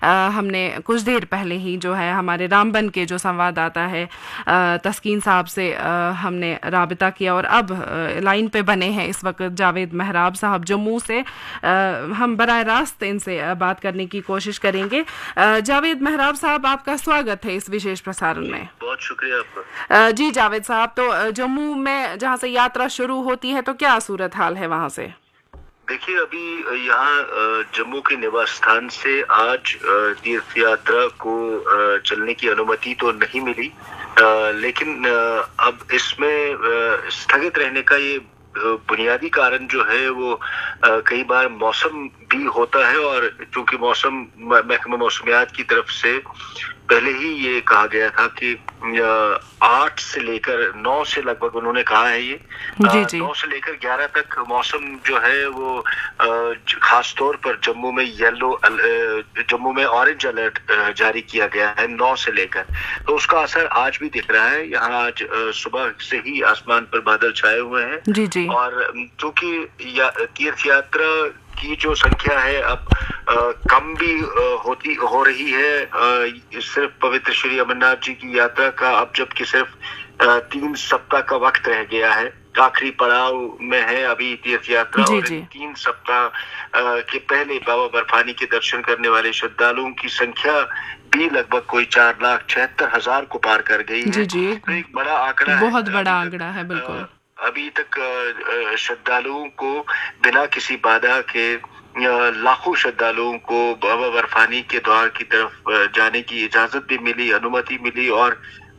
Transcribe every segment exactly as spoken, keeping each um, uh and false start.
हमने कुछ देर पहले ही जो है हमारे रामबन के जो संवाददाता है तस्कीन साहब से हमने राबिता किया और अब लाइन पे बने हैं इस वक्त जावेद मेहराब साहब जम्मू से। हम बराह रास्त इनसे बात करने की कोशिश करेंगे। जावेद मेहराब साहब, आपका स्वागत है इस विशेष प्रसारण में। बहुत शुक्रिया आपका। जी जावेद साहब, तो जम्मू में जहाँ से यात्रा शुरू होती है तो क्या सूरत हाल है वहाँ से? देखिए, अभी यहाँ जम्मू के निवास स्थान से आज तीर्थ यात्रा को चलने की अनुमति तो नहीं मिली, लेकिन अब इसमें स्थगित रहने का ये बुनियादी कारण जो है वो कई बार मौसम भी होता है, और चूंकि मौसम महकमा मौसमियात की तरफ से पहले ही ये कहा गया था कि आठ से लेकर नौ से लगभग उन्होंने कहा है ये जी जी। नौ से लेकर ग्यारह तक मौसम जो है वो खास तौर पर जम्मू में येलो जम्मू में ऑरेंज अलर्ट जारी किया गया है नौ से लेकर, तो उसका असर आज भी दिख रहा है। यहाँ आज सुबह से ही आसमान पर बादल छाए हुए हैं जी जी। और चूंकि या, तीर्थ यात्रा की जो संख्या है अब आ, कम भी आ, होती हो रही है। आ, सिर्फ पवित्र श्री अमरनाथ जी की यात्रा का अब जबकि सिर्फ आ, तीन सप्ताह का वक्त रह गया है, आखिरी पड़ाव में है अभी तीर्थ यात्रा, और तीन सप्ताह के पहले बाबा बर्फानी के दर्शन करने वाले श्रद्धालुओं की संख्या भी लगभग कोई चार लाख छिहत्तर हजार को पार कर गई है। जी जी। तो एक बड़ा आंकड़ा है, बहुत बड़ा आंकड़ा है। बिल्कुल। अभी तक श्रद्धालुओं को बिना किसी बाधा के लाखों श्रद्धालुओं को बाबा बर्फानी के द्वार की तरफ जाने की इजाजत भी मिली, अनुमति मिली, और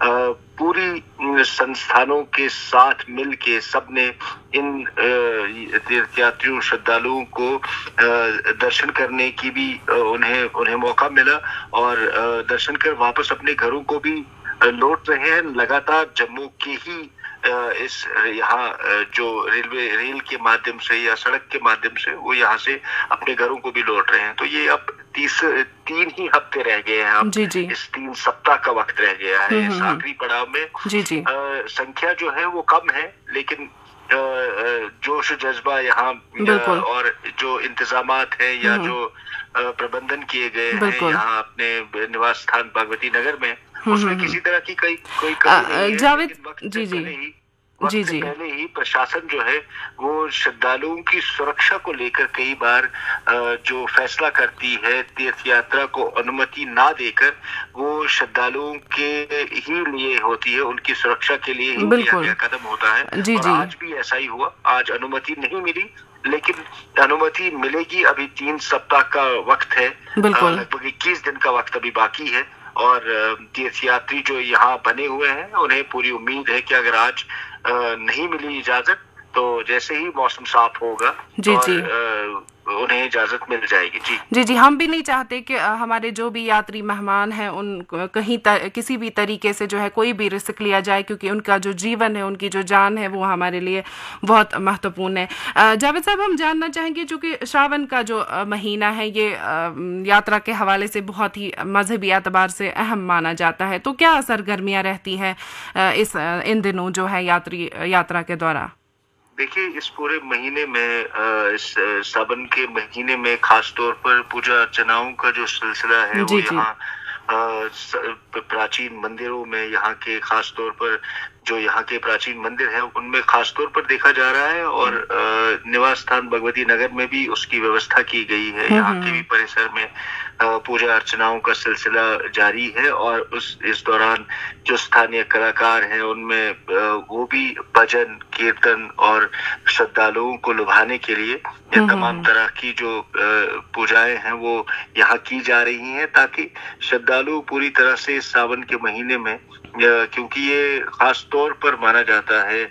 पूरी संस्थानों के साथ मिल के सबने इन तीर्थयात्रियों श्रद्धालुओं को दर्शन करने की भी उन्हें उन्हें मौका मिला, और दर्शन कर वापस अपने घरों को भी लौट रहे हैं। लगातार जम्मू के ही इस यहाँ जो रेलवे रेल के माध्यम से या सड़क के माध्यम से वो यहाँ से अपने घरों को भी लौट रहे हैं। तो ये अब तीस तीन ही हफ्ते रह गए हैं, अब जी जी। इस तीन सप्ताह का वक्त रह गया है इस आखिरी पड़ाव में। जी जी। आ, संख्या जो है वो कम है, लेकिन जोश जज्बा यहाँ और जो इंतजामात है या जो प्रबंधन किए गए हैं यहाँ अपने निवास स्थान भगवती नगर में, उसमें किसी तरह की कोई कोई कमी नहीं है। जावेद जी जी जी जी। पहले ही प्रशासन जो है वो श्रद्धालुओं की सुरक्षा को लेकर कई बार जो फैसला करती है तीर्थ यात्रा को अनुमति ना देकर, वो श्रद्धालुओं के ही लिए होती है, उनकी सुरक्षा के लिए ही लिया गया कदम होता है। जी और जी। आज भी ऐसा ही हुआ, आज अनुमति नहीं मिली, लेकिन अनुमति मिलेगी। अभी तीन सप्ताह का वक्त है, लगभग इक्कीस दिन का वक्त अभी बाकी है, और तीर्थयात्री जो यहाँ बने हुए हैं उन्हें पूरी उम्मीद है कि अगर आज नहीं मिली इजाजत तो जैसे ही मौसम साफ होगा जी और जी उन्हें इजाजत मिल जाएगी। जी जी जी। हम भी नहीं चाहते कि हमारे जो भी यात्री मेहमान हैं उन कहीं तर, किसी भी तरीके से जो है कोई भी रिस्क लिया जाए, क्योंकि उनका जो जीवन है, उनकी जो जान है, वो हमारे लिए बहुत महत्वपूर्ण है। जावेद साहब, हम जानना चाहेंगे, चूँकि श्रावण का जो महीना है ये यात्रा के हवाले से बहुत ही मजहबी एतबार से अहम माना जाता है, तो क्या सरगर्मियाँ रहती हैं इस इन दिनों जो है यात्री यात्रा के दौरान? देखिए, इस पूरे महीने में इस सावन के महीने में खास तौर पर पूजा अर्चनाओं का जो सिलसिला है वो यहाँ प्राचीन मंदिरों में, यहाँ के खास तौर पर जो यहाँ के प्राचीन मंदिर हैं उनमें खास तौर पर देखा जा रहा है, और निवास स्थान भगवती नगर में भी उसकी व्यवस्था की गई है। यहाँ के भी परिसर में पूजा अर्चनाओं का सिलसिला जारी है, और उस इस दौरान जो स्थानीय कलाकार हैं उनमें वो भी भजन कीर्तन और श्रद्धालुओं को लुभाने के लिए ये तमाम तरह की जो पूजाएं हैं वो यहाँ की जा रही हैं, ताकि श्रद्धालु पूरी तरह से सावन के महीने में, क्योंकि ये खास तौर पर माना जाता है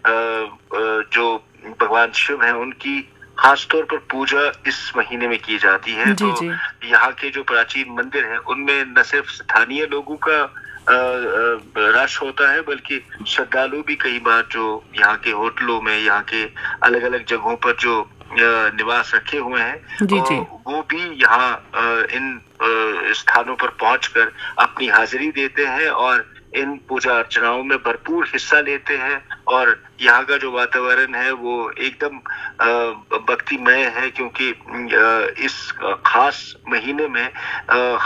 जो भगवान शिव हैं उनकी खास तौर पर पूजा इस महीने में की जाती है। जी तो जी। यहाँ के जो प्राचीन मंदिर हैं उनमें न सिर्फ स्थानीय लोगों का रश होता है, बल्कि श्रद्धालु भी कई बार जो यहाँ के होटलों में, यहाँ के अलग अलग जगहों पर जो निवास रखे हुए हैं जी जी। वो भी यहाँ इन स्थानों पर पहुंचकर अपनी हाजिरी देते हैं और इन पूजा अर्चनाओं में भरपूर हिस्सा लेते हैं। और यहाँ का जो वातावरण है वो एकदम भक्तिमय है, क्योंकि इस खास महीने में